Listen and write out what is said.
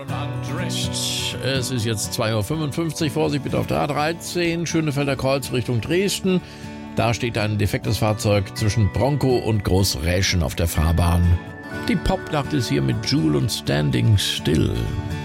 Es ist jetzt 2:55 Uhr. Vorsicht bitte auf der A13, Schönefelder Kreuz Richtung Dresden. Da steht ein defektes Fahrzeug zwischen Bronkow und Großräschen auf der Fahrbahn. Die Popnacht ist hier mit Jul und Standing Still.